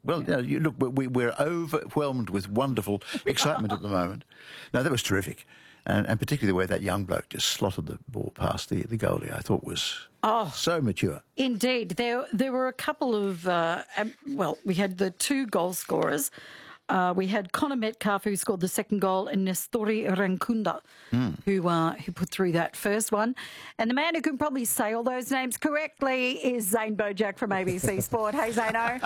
Well, look, we're overwhelmed with wonderful excitement at the moment. No, that was terrific. And particularly the way that young bloke just slotted the ball past the goalie, I thought was so mature. Indeed. There were a couple of, we had the two goal scorers. We had Connor Metcalf, who scored the second goal, and Nestori Rankunda, who put through that first one. And the man who can probably say all those names correctly is Zane Bojack from ABC Sport. Hey, Zano.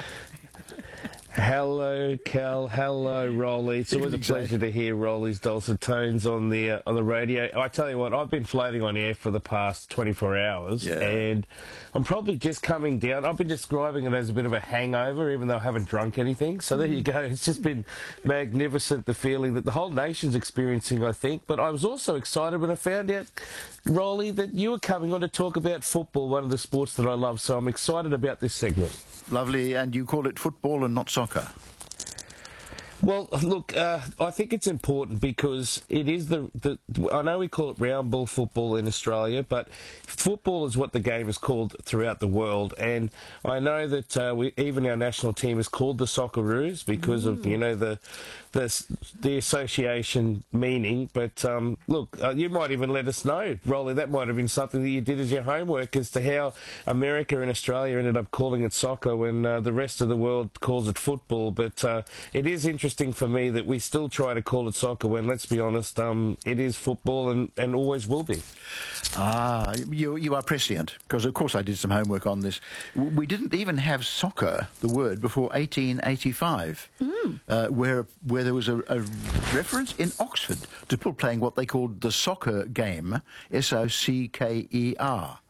Hello, Cal. Hello, Rolly. It's always a pleasure to hear Rolly's dulcet tones on the radio. I tell you what, I've been floating on air for the past 24 hours, and I'm probably just coming down. I've been describing it as a bit of a hangover, even though I haven't drunk anything. So there you go. It's just been magnificent, the feeling that the whole nation's experiencing, I think. But I was also excited when I found out, Rolly, that you were coming on to talk about football, one of the sports that I love. So I'm excited about this segment. Lovely, and you call it football and not soccer. Well, look, I think it's important because it is I know we call it round ball football in Australia, but football is what the game is called throughout the world. And I know that even our national team is called the Socceroos because of, the association meaning. But look, you might even let us know, Rolly, that might have been something that you did as your homework as to how America and Australia ended up calling it soccer when the rest of the world calls it football. But it is interesting for me that we still try to call it soccer when, let's be honest, it is football and always will be. You are prescient, because of course I did some homework on this. We didn't even have soccer, the word, before 1885, where there was a reference in Oxford to people playing what they called the soccer game, S-O-C-K-E-R.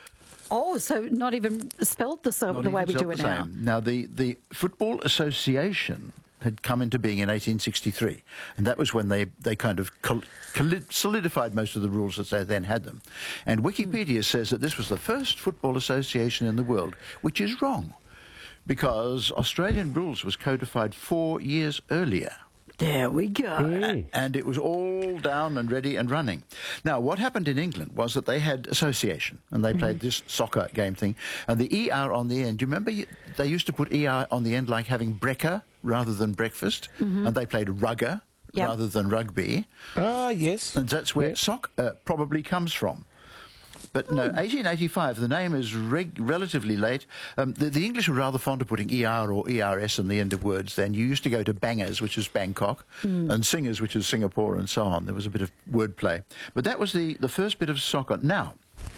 Oh, so not even spelled the way we do it now. Now, the Football Association had come into being in 1863, and that was when they kind of solidified most of the rules as they then had them. And Wikipedia says that this was the first football association in the world, which is wrong, because Australian rules was codified 4 years earlier. There we go. And it was all down and ready and running. Now, what happened in England was that they had association, and they played this soccer game thing, and the ER on the end, do you remember they used to put ER on the end like having brekker rather than breakfast, and they played rugger rather than rugby. Ah, yes. And that's where soccer probably comes from. But no, 1885, the name is relatively late. The English were rather fond of putting ER or ERS on the end of words then. You used to go to bangers, which is Bangkok, and singers, which is Singapore, and so on. There was a bit of wordplay. But that was the first bit of soccer. Now,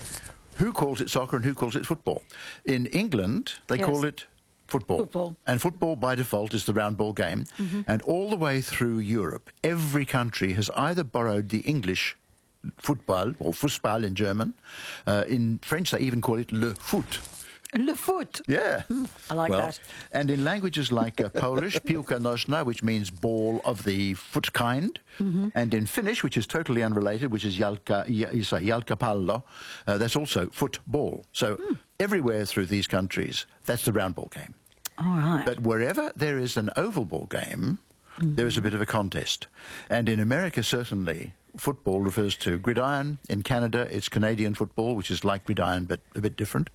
who calls it soccer and who calls it football? In England, they call it football. And football, by default, is the round ball game. And all the way through Europe, every country has either borrowed the English football, or Fußball in German. In French, they even call it le foot. Le foot. Yeah. I like that. And in languages like Polish, piłka nożna, which means ball of the foot kind, and in Finnish, which is totally unrelated, which is jalkapallo, that's also football. So everywhere through these countries, that's the round ball game. All right. But wherever there is an oval ball game, there is a bit of a contest. And in America, certainly, football refers to gridiron. In Canada, it's Canadian football, which is like gridiron, but a bit different.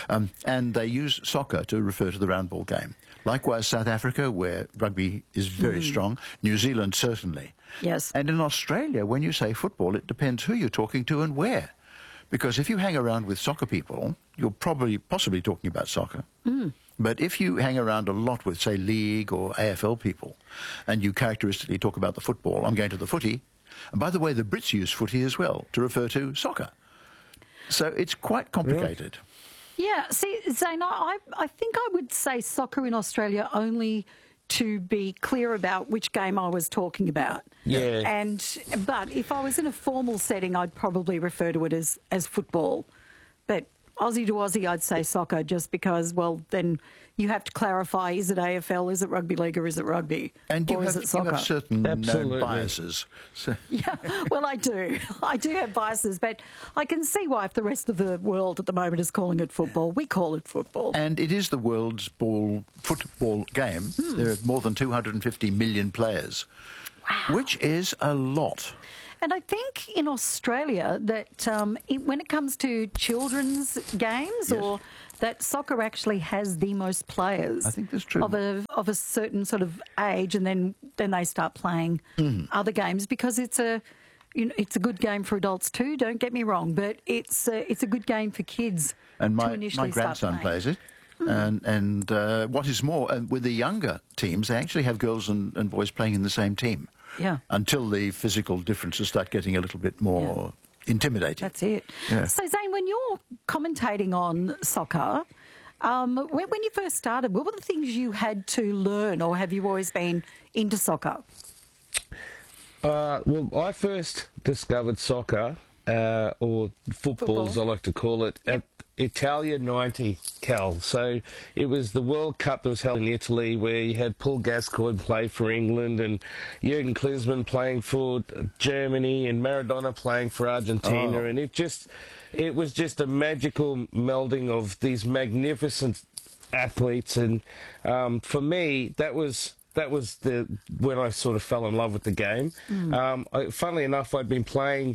And they use soccer to refer to the round ball game. Likewise, South Africa, where rugby is very strong. New Zealand, certainly. Yes. And in Australia, when you say football, it depends who you're talking to and where. Because if you hang around with soccer people, you're possibly talking about soccer. But if you hang around a lot with, say, league or AFL people, and you characteristically talk about the football, I'm going to the footy. And by the way, the Brits use footy as well to refer to soccer. So it's quite complicated. Yeah, see, Zane, I think I would say soccer in Australia only to be clear about which game I was talking about. Yeah. But if I was in a formal setting, I'd probably refer to it as football. But Aussie to Aussie, I'd say soccer, just because, well, then you have to clarify, is it AFL, is it rugby league, or is it rugby? And you is it soccer? You have certain known biases. So. Yeah, well, I do. I do have biases, but I can see why if the rest of the world at the moment is calling it football, we call it football. And it is the world's football game. There are more than 250 million players, which is a lot. And I think in Australia that when it comes to children's games or that soccer actually has the most players. I think that's true. Of a certain sort of age, and then they start playing other games because it's a good game for adults too. Don't get me wrong, but it's a good game for kids. And to my initially grandson start playing. plays it. And what is more, with the younger teams, they actually have girls and boys playing in the same team. Yeah. Until the physical differences start getting a little bit more intimidating. That's it. Yeah. So, Zane, when you're commentating on soccer, when you first started, what were the things you had to learn, or have you always been into soccer? Well, I first discovered soccer, or football as I like to call it, at Italia 90, Cal. So it was the World Cup that was held in Italy, where you had Paul Gascoigne play for England and Jurgen Klinsmann playing for Germany and Maradona playing for Argentina. And it was just a magical melding of these magnificent athletes. And for me, that was when I sort of fell in love with the game. Funnily enough, I'd been playing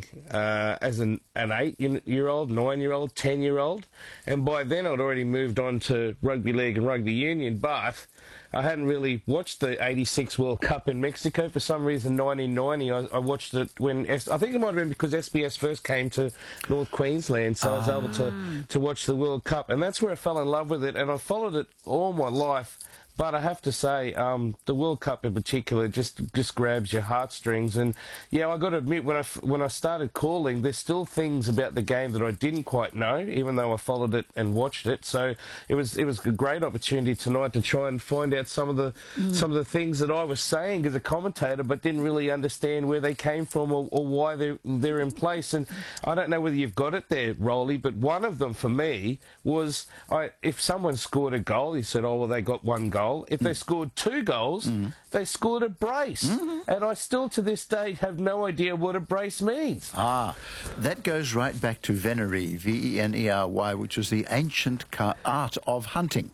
as an 8-year-old, 9-year-old, 10-year-old, and by then I'd already moved on to rugby league and rugby union, but I hadn't really watched the 86 World Cup in Mexico. For some reason, 1990, I watched it when, I think it might have been because SBS first came to North Queensland, so I was able to watch the World Cup, and that's where I fell in love with it, and I followed it all my life. But I have to say, the World Cup in particular just grabs your heartstrings. And yeah, I got to admit, when I started calling, there's still things about the game that I didn't quite know, even though I followed it and watched it. So it was a great opportunity tonight to try and find out some of the things that I was saying as a commentator, but didn't really understand where they came from or why they're in place. And I don't know whether you've got it there, Rolly, but one of them for me was if someone scored a goal, he said, oh, well, they got one goal. If they scored 2 goals, they scored a brace. And I still, to this day, have no idea what a brace means. That goes right back to venery, Venery, which was the ancient art of hunting.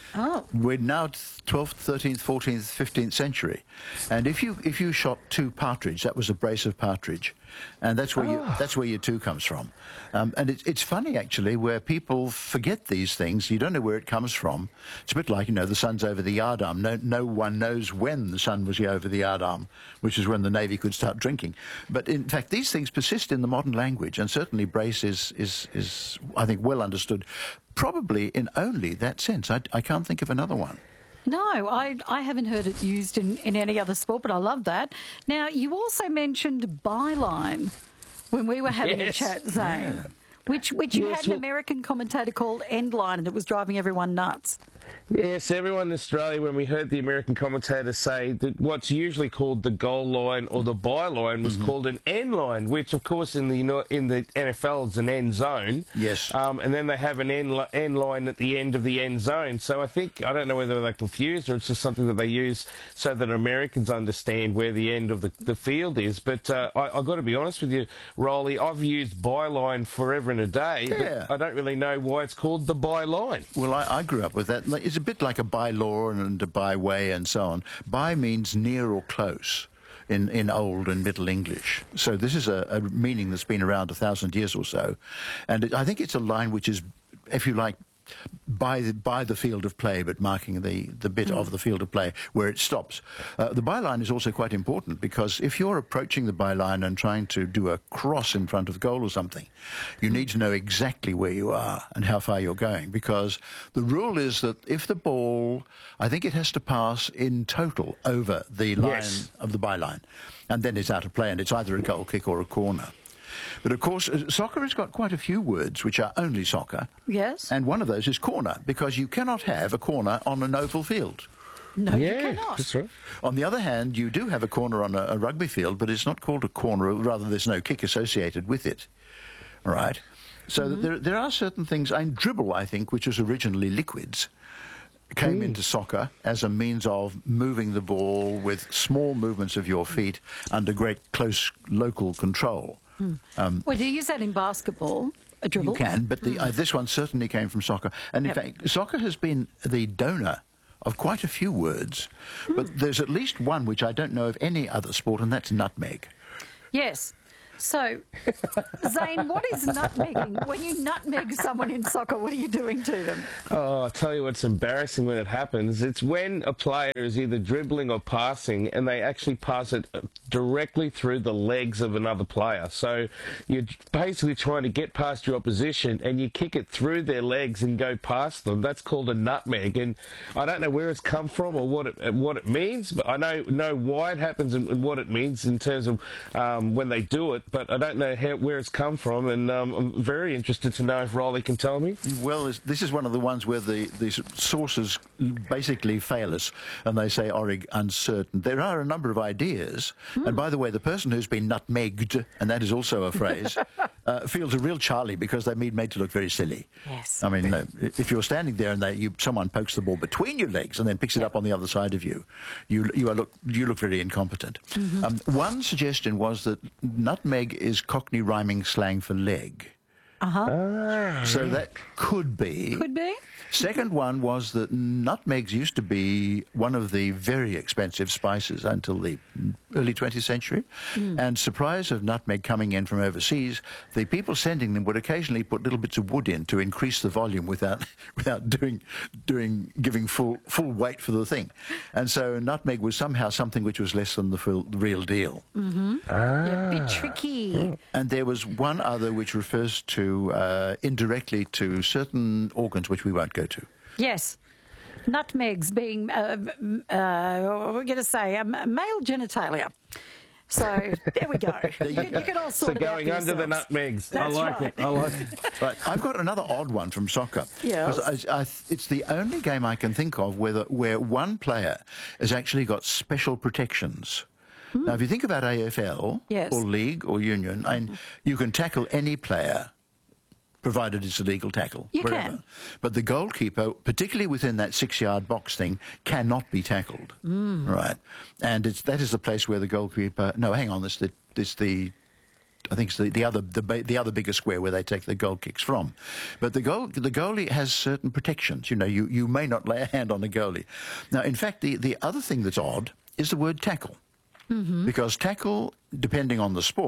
We're now 12th, 13th, 14th, 15th century. And if you shot 2 partridge, that was a brace of partridge. And that's where your 2 comes from. And it's funny, actually, where people forget these things. You don't know where it comes from. It's a bit like, the sun's over the yardarm. No one knows when the sun was over the yardarm, which is when the Navy could start drinking. But, in fact, these things persist in the modern language, and certainly brace is I think, well understood, probably in only that sense. I can't think of another one. No, I haven't heard it used in any other sport, but I love that. Now, you also mentioned byline when we were having a chat, Zane, which you had an American commentator called Endline, and it was driving everyone nuts. Yes, everyone in Australia, when we heard the American commentator say that what's usually called the goal line or the byline was called an end line, which, of course, in the NFL is an end zone. Yes. And then they have an end line at the end of the end zone. So I don't know whether they're confused or it's just something that they use so that Americans understand where the end of the field is. But I've got to be honest with you, Rolly, I've used byline forever and a day, but I don't really know why it's called the byline. Well, I grew up with that. It's a bit like a by-law and a by-way and so on. By means near or close in Old and Middle English. So this is a meaning that's been around 1,000 years or so. And I think it's a line which is, if you like, by the field of play, but marking the bit of the field of play where it stops. The byline is also quite important because if you're approaching the byline and trying to do a cross in front of the goal or something, you need to know exactly where you are and how far you're going, because the rule is that if the ball, I think it has to pass in total over the line of the byline, and then it's out of play and it's either a goal kick or a corner. But, of course, soccer has got quite a few words which are only soccer. Yes. And one of those is corner, because you cannot have a corner on an oval field. No, you cannot. That's right. On the other hand, you do have a corner on a rugby field, but it's not called a corner. Rather, there's no kick associated with it. All right? So there are certain things. Dribble, I think, which was originally liquids, came into soccer as a means of moving the ball with small movements of your feet under great close local control. Well, do you use that in basketball, a dribble? You can, but this one certainly came from soccer. And in fact, soccer has been the donor of quite a few words, but there's at least one which I don't know of any other sport, and that's nutmeg. Yes. So, Zane, what is nutmegging? When you nutmeg someone in soccer, what are you doing to them? Oh, I'll tell you what's embarrassing when it happens. It's when a player is either dribbling or passing and they actually pass it directly through the legs of another player. So you're basically trying to get past your opposition and you kick it through their legs and go past them. That's called a nutmeg. And I don't know where it's come from or what it means, but I know why it happens and what it means in terms of when they do it. But I don't know where it's come from, and I'm very interested to know if Riley can tell me. Well, this is one of the ones where the sources basically fail us, and they say Orrig uncertain. There are a number of ideas, and by the way, the person who's been nutmegged, and that is also a phrase, feels a real Charlie because they're made to look very silly. Yes. I mean, if you're standing there and someone pokes the ball between your legs and then picks it up on the other side of you, you look very incompetent. One suggestion was that nutmeg is Cockney rhyming slang for leg. So that could be. Could be. Second one was that nutmegs used to be one of the very expensive spices until the early 20th century. And surprise of nutmeg coming in from overseas, the people sending them would occasionally put little bits of wood in to increase the volume without giving full weight for the thing. And so nutmeg was somehow something which was less than the real deal. Yeah, a bit tricky. And there was one other which refers to indirectly to certain organs which we won't go to. Yes. Nutmegs being, we're going to say, male genitalia. So there we go. You can all sort So it out going for under the yourselves. nutmegs. That's I like right. it. I like it. Right, I've got another odd one from soccer. Yes. 'Cause it's the only game I can think of where one player has actually got special protections. Now, if you think about AFL Yes. or league or union, and you can tackle any player, provided it's a legal tackle. You wherever. can. But the goalkeeper, particularly within that 6-yard box thing, cannot be tackled. Right. And that is the place where the goalkeeper... No, hang on. I think it's the other bigger square where they take the goal kicks from. But the goalie has certain protections. You know, you may not lay a hand on the goalie. Now, in fact, the other thing that's odd is the word tackle. Because tackle, depending on the sport,